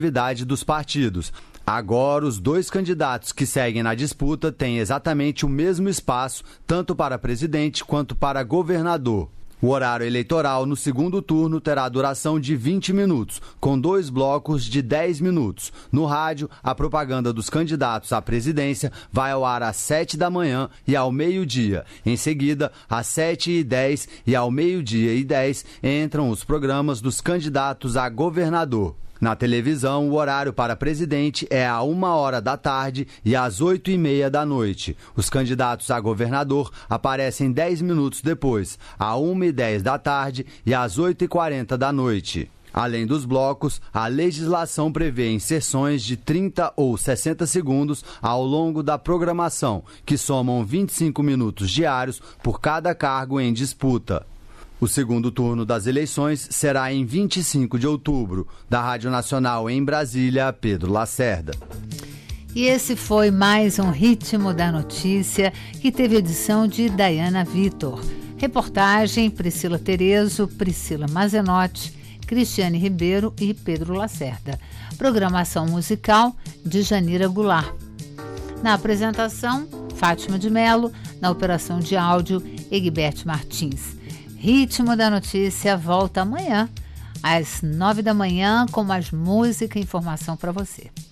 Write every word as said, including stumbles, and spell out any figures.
atividade dos partidos. Agora, os dois candidatos que seguem na disputa têm exatamente o mesmo espaço, tanto para presidente quanto para governador. O horário eleitoral no segundo turno terá duração de vinte minutos, com dois blocos de dez minutos. No rádio, a propaganda dos candidatos à presidência vai ao ar às sete da manhã e ao meio-dia. Em seguida, às sete e dez e ao meio-dia e dez, entram os programas dos candidatos a governador. Na televisão, o horário para presidente é a uma hora da tarde e às oito e meia da noite. Os candidatos a governador aparecem dez minutos depois, a uma e dez da tarde e às oito e quarenta da noite. Além dos blocos, a legislação prevê inserções de trinta ou sessenta segundos ao longo da programação, que somam vinte e cinco minutos diários por cada cargo em disputa. O segundo turno das eleições será em vinte e cinco de outubro. Da Rádio Nacional em Brasília, Pedro Lacerda. E esse foi mais um Ritmo da Notícia, que teve edição de Dayana Vitor. Reportagem Priscila Terezo, Priscila Mazenotti, Cristiane Ribeiro e Pedro Lacerda. Programação musical de Janira Goulart. Na apresentação, Fátima de Mello. Na operação de áudio, Egbert Martins. Ritmo da Notícia volta amanhã, às nove da manhã, com mais música e informação para você.